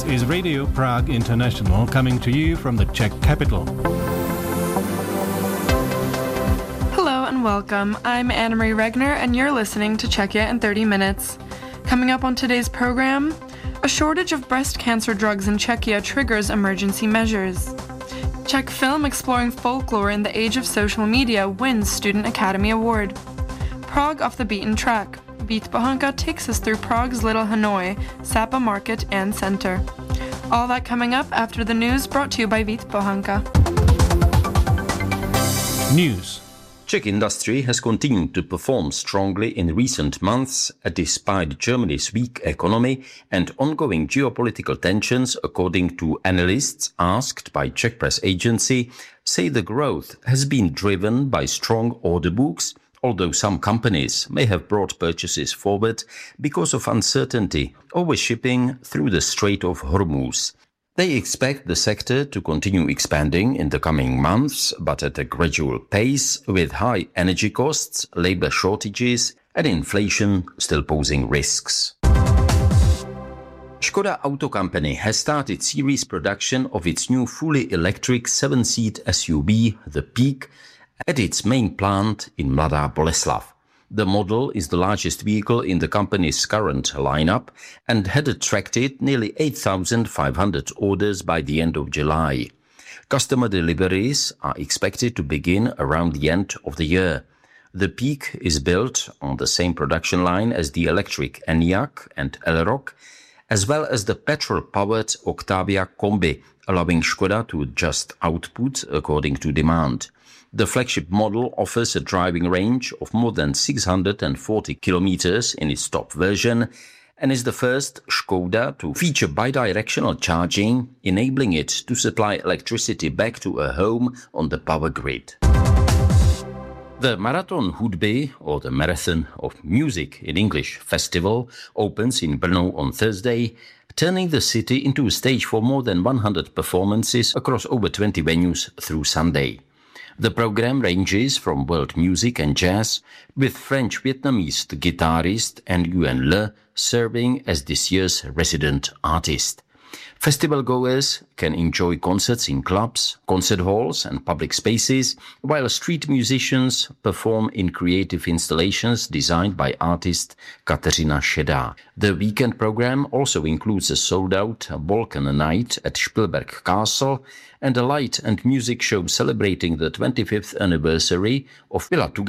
is Radio Prague International, coming to you from the Czech capital. Hello and welcome. I'm Anna-Marie Regner and you're listening to Czechia in 30 minutes. Coming up on today's program, a shortage of breast cancer drugs in Czechia triggers emergency measures. Czech film exploring folklore in the age of social media wins Student Academy Award. Prague off the beaten track. Vít Bohanka takes us through Prague's Little Hanoi, Sapa Market and Center. All that coming up after the news, brought to you by Vít Bohanka. News. Czech industry has continued to perform strongly in recent months, despite Germany's weak economy and ongoing geopolitical tensions, according to analysts asked by Czech press agency, say the growth has been driven by strong order books, although some companies may have brought purchases forward because of uncertainty over shipping through the Strait of Hormuz. They expect the sector to continue expanding in the coming months, but at a gradual pace, with high energy costs, labor shortages, and inflation still posing risks. Škoda Auto Company has started series production of its new fully electric 7-seat SUV, the Peak, at its main plant in Mladá Boleslav. The model is the largest vehicle in the company's current lineup and had attracted nearly 8,500 orders by the end of July. Customer deliveries are expected to begin around the end of the year. The Peak is built on the same production line as the electric Enyaq and Elroq, as well as the petrol-powered Octavia Combi, allowing Škoda to adjust output according to demand. The flagship model offers a driving range of more than 640 kilometers in its top version and is the first Škoda to feature bidirectional charging, enabling it to supply electricity back to a home on the power grid. The Marathon Hudby, or the Marathon of Music in English festival, opens in Brno on Thursday, turning the city into a stage for more than 100 performances across over 20 venues through Sunday. The program ranges from world music and jazz, with French-Vietnamese guitarist Nguyen Le serving as this year's resident artist. Festival goers can enjoy concerts in clubs, concert halls and public spaces, while street musicians perform in creative installations designed by artist Kateřina Šedá. The weekend program also includes a sold-out Balkan night at Spielberg Castle and a light and music show celebrating the 25th anniversary of Villa